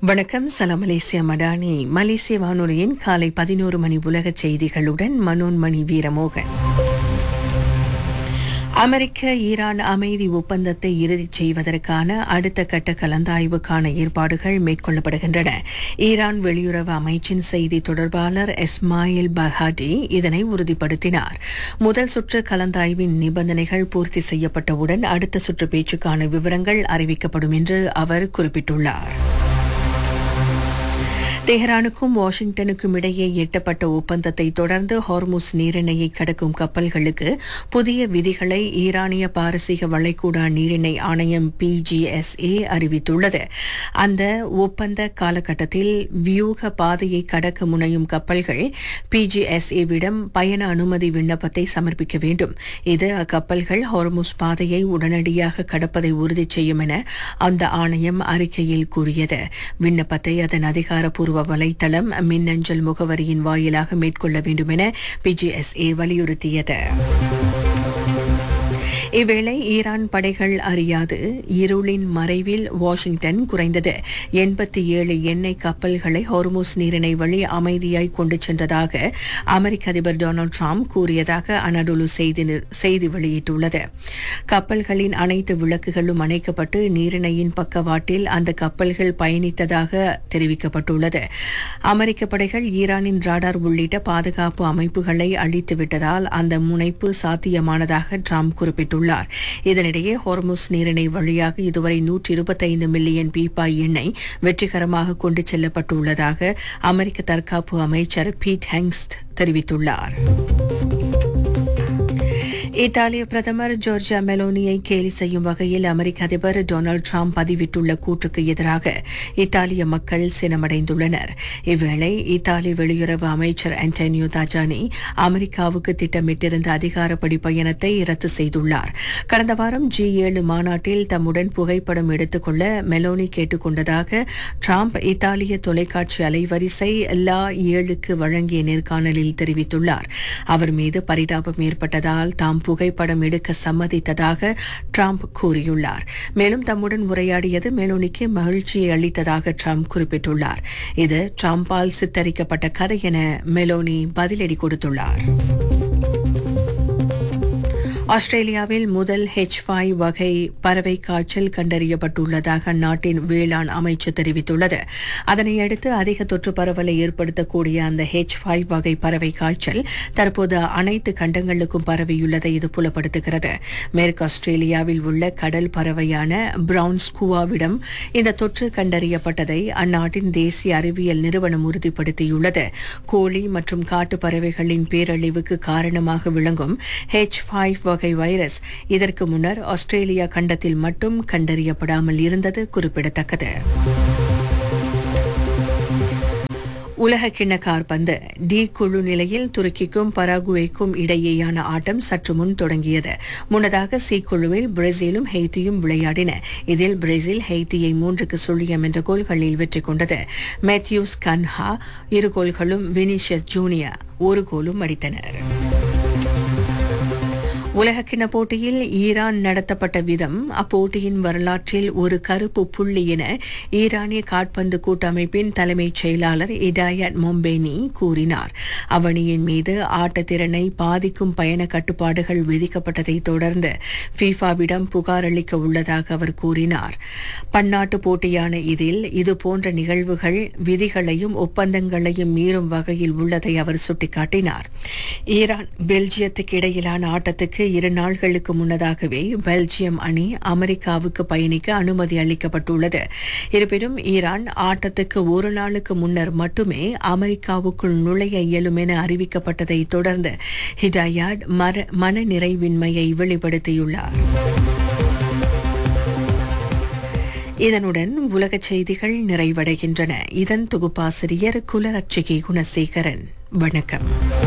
வணக்கம். சலாம் மலேசியா மடானி. மலேசிய வானொலியின் காலை 11 மணி உலக செய்திகளுடன் மனோன்மணி வீரமோகன். அமெரிக்க ஈரான் அமைதி ஒப்பந்தத்தை இறுதி செய்வதற்கான அடுத்த கட்ட கலந்தாய்வுக்கான ஏற்பாடுகள் மேற்கொள்ளப்படுகின்றன. ஈரான் வெளியுறவு அமைச்சின் செய்தி தொடர்பாளர் இஸ்மாயில் பஹாடி இதனை உறுதிப்படுத்தினார். முதல் சுற்று கலந்தாய்வின் நிபந்தனைகள் பூர்த்தி செய்யப்பட்டவுடன் அடுத்த சுற்று பேச்சுக்கான விவரங்கள் அறிவிக்கப்படும் என்று அவர் குறிப்பிட்டுள்ளார். தெஹ்ரானுக்கும் வாஷிங்டனுக்கும் இடையே எட்டப்பட்ட ஒப்பந்தத்தை தொடர்ந்து ஹார்முஸ் நீரிணையை கடக்கும் கப்பல்களுக்கு புதிய விதிகளை ஈரானிய பாரசீக வளைகுடா நீரிணை ஆணையம் PGSA அறிவித்துள்ளது. அந்த ஒப்பந்த காலகட்டத்தில் வியூக பாதையை கடக்க முனையும் கப்பல்கள் PGSA-விடம் பயண அனுமதி விண்ணப்பத்தை சமர்ப்பிக்க வேண்டும். இது அக்கப்பல்கள் ஹார்முஸ் பாதையை உடனடியாக கடப்பதை உறுதி செய்யும் என அந்த ஆணையம் அறிக்கையில் கூறியது. விண்ணப்பத்தை அதன் அதிகாரப்பூர்வ வலைத்தளம் மின்னஞ்சல் முகவரியின் வாயிலாக மேற்கொள்ள வேண்டும் என PGSA வலியுறுத்தியது. இவ்வேளை ஈரான் படைகள் அறியாது இருளின் மறைவில் வாஷிங்டன் குறைந்தது 87 எண்ணெய் கப்பல்களை ஹார்முஸ் நீரிணை வழி அமைதியாய் கொண்டு சென்றதாக அமெரிக்க அதிபர் டொனால்டு டிரம்ப் கூறியதாக அனடோலு செய்தி வெளியிட்டுள்ளது. கப்பல்களின் அனைத்து விளக்குகளும் அணைக்கப்பட்டு நீரிணையின் பக்கவாட்டில் அந்த கப்பல்கள் பயணித்ததாக தெரிவிக்கப்பட்டுள்ளது. அமெரிக்க படைகள் ஈரானின் ராடார் உள்ளிட்ட பாதுகாப்பு அமைப்புகளை அழித்துவிட்டதால் அந்த முனைப்பு சாத்தியமானதாக டிரம்ப் குறிப்பிட்டுள்ளார். இதனிடையே ஹார்முஸ் நீரிணை வழியாக இதுவரை 125 மில்லியன் பீப்பாய் எண்ணெய் வெற்றிகரமாக கொண்டு செல்லப்பட்டுள்ளதாக அமெரிக்க தற்காப்பு அமைச்சர் பீட் ஹெங்ஸ்ட் தெரிவித்துள்ளார். இத்தாலிய பிரதமர் ஜோர்ஜியா மெலோனியை கேலி செய்யும் வகையில் அமெரிக்க அதிபர் டொனால்டு டிரம்ப் பதிவிட்டுள்ள கூற்றுக்கு எதிராக இத்தாலிய மக்கள் சினமடைந்துள்ளனர். இவ்வேளை இத்தாலி வெளியுறவு அமைச்சர் ஆண்டனியோ தாஜானி அமெரிக்காவுக்கு திட்டமிட்டிருந்த அதிகாரப்படி பயணத்தை ரத்து செய்துள்ளார். கடந்த வாரம் G7 மாநாட்டில் தம்முடன் புகைப்படம் எடுத்துக்கொள்ள மெலோனி கேட்டுக் கொண்டதாக டிரம்ப் இத்தாலிய தொலைக்காட்சி அலைவரிசை லா 7க்கு வழங்கிய நேர்காணலில் தெரிவித்துள்ளார். அவர் மீது பரிதாபம் ஏற்பட்டதால் தாம் புகைப்படம் எடுக்க சம்மதித்ததாக டிரம்ப் கூறியுள்ளார். மேலும் தம்முடன் உரையாடியது மெலோனிக்கு மகிழ்ச்சியை அளித்ததாக டிரம்ப் குறிப்பிட்டுள்ளார். இது டிரம்பால் சித்தரிக்கப்பட்ட கதை என மெலோனி பதிலடி கொடுத்துள்ளார். ஆஸ்திரேலியாவில் முதல் H5 வகை பறவை காய்ச்சல் கண்டறியப்பட்டுள்ளதாக அந்நாட்டின் வேளாண் அமைச்சு தெரிவித்துள்ளது. அதனையடுத்து அதிக தொற்று பரவலை ஏற்படுத்தக்கூடிய அந்த H5 வகை பறவை காய்ச்சல் தற்போது அனைத்து கண்டங்களுக்கும் பரவியுள்ளதை இது புலப்படுத்துகிறது. மேற்கு ஆஸ்திரேலியாவில் உள்ள கடல் பறவையான பிரவுன் ஸ்குவாவிடம் இந்த தொற்று கண்டறியப்பட்டதை அந்நாட்டின் தேசிய அறிவியல் நிறுவனம் உறுதிப்படுத்தியுள்ளது. கோழி மற்றும் காட்டு பறவைகளின் பேரழிவுக்கு காரணமாக விளங்கும் H5 வகை வைரஸ் இதற்கு முன்னர் ஆஸ்திரேலியா கண்டத்தில் மட்டும் கண்டறியப்படாமல் இருந்தது குறிப்பிடத்தக்கது. உலக கிண்ண காற்பந்து டி குழு நிலையில் துருக்கிக்கும் பராகுவேக்கும் இடையேயான ஆட்டம் சற்று முன் தொடங்கியது. முன்னதாக சி குழுவில் பிரேசிலும் ஹெய்தியும் விளையாடின. இதில் பிரேசில் ஹெய்தியை 3-0 என்ற கோல்களில் வெற்றி கொண்டது. மேத்யூஸ் கன்ஹா 2 கோல்களும் வினிஷியஸ் ஜூனியர் 1 கோலும் அடித்தனர். உலகக்கிண்ண போட்டியில் ஈரான் நடத்தப்பட்ட விதம் அப்போட்டியின் வரலாற்றில் ஒரு கருப்பு புள்ளி என ஈரானிய காற்பந்து கூட்டமைப்பின் தலைமைச் செயலாளர் இடாயத் மொம்பேனி கூறினார். அவனியின் மீது ஆட்டத்திறனை பாதிக்கும் பயண கட்டுப்பாடுகள் விதிக்கப்பட்டதை தொடர்ந்து ஃபீஃபாவிடம் புகார் அளிக்க உள்ளதாக அவர் கூறினார். பன்னாட்டு போட்டியான இதில் இதுபோன்ற நிகழ்வுகள் விதிகளையும் ஒப்பந்தங்களையும் மீறும் வகையில் உள்ளதை அவர் சுட்டிக்காட்டினார். ஈரான் பெல்ஜியத்துக்கு இடையிலான ஆட்டத்துக்கு 2 நாட்களுக்கு முன்னதாகவே பெல்ஜியம் அணி அமெரிக்காவுக்கு பயணிக்க அனுமதி அளிக்கப்பட்டுள்ளது. இருப்பினும் ஈரான் ஆட்டத்துக்கு 1 நாளுக்கு முன்னர் மட்டுமே அமெரிக்காவுக்குள் நுழைய இயலும் என அறிவிக்கப்பட்டதை தொடர்ந்து ஹிடாயத் மன நிறைவின்மையை வெளிப்படுத்தியுள்ளார். இதனுடன் உலக செய்திகள் நிறைவடைகின்றன. இதன் தொகுப்பாசிரியர் குலரட்சிகை குணசேகரன். வணக்கம்.